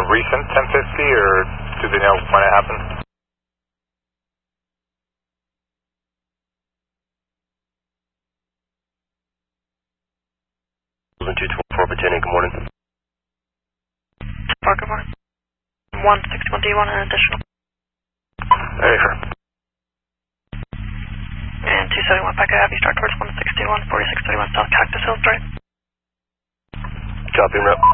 recent 1050, or do they know when it happened? 224 Britannia, good morning. Good morning. 161, do you want an additional? Hey, sir. And 271 Becca Avenue, start towards 161, 4631 South Cactus Hills, right? Copy, rep.